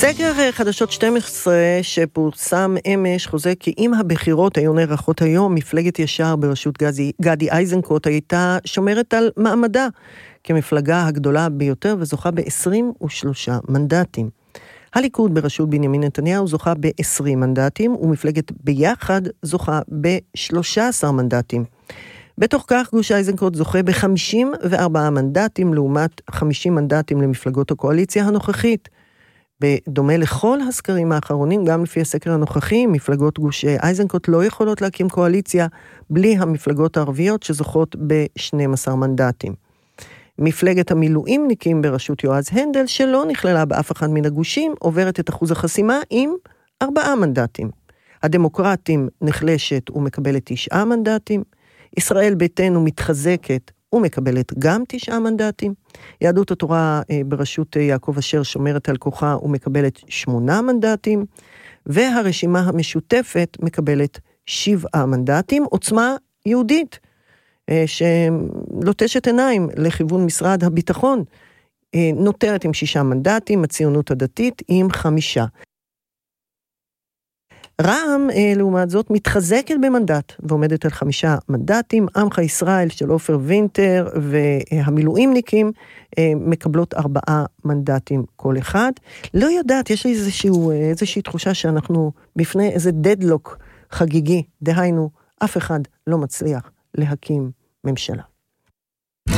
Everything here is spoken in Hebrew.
סקר חדשות 12 שפורסם אמש חוזה כי אם הבחירות היו נערכות היום, מפלגת ישר בראשות גדי איזנקוט הייתה שומרת על מעמדה כמפלגה הגדולה ביותר וזוכה ב-23 מנדטים. הליכוד בראשות בנימין נתניהו זוכה ב-20 מנדטים ומפלגת ביחד זוכה ב-13 מנדטים. בתוך כך גוש איזנקוט זוכה ב-54 מנדטים לעומת 50 מנדטים למפלגות הקואליציה הנוכחית. בדומה לכל הסקרים האחרונים, גם לפי הסקר הנוכחי, מפלגות גוש איזנקוט לא יכולות להקים קואליציה בלי המפלגות הערביות שזוכות ב-12 מנדטים. מפלגת המילואימניקים בראשות יועז הנדל, שלא נכללה באף אחד מן הגושים, עוברת את אחוז החסימה עם 4 מנדטים. הדמוקרטים נחלשת ומקבלת 9 מנדטים. ישראל ביתנו מתחזקת ומקבלת גם 9 מנדטים. יהדות התורה בראשות יעקב אשר שומרת על כוחה ומקבלת 8 מנדטים. והרשימה המשותפת מקבלת 7 מנדטים. עוצמה יהודית שלוטשת עיניים לכיוון משרד הביטחון נותרת עם 6 מנדטים, הציונות הדתית עם 5. רע"מ לעומת זאת מתחזקת במנדט ועומדת על 5 מנדטים. עמך ישראל של עופר וינטר והמילואימניקים מקבלות 4 מנדטים כל אחד. לא יודעת, יש לי איזושהי תחושה שאנחנו בפני איזה דדלוק חגיגי, דהיינו אף אחד לא מצליח להקים ממשלה.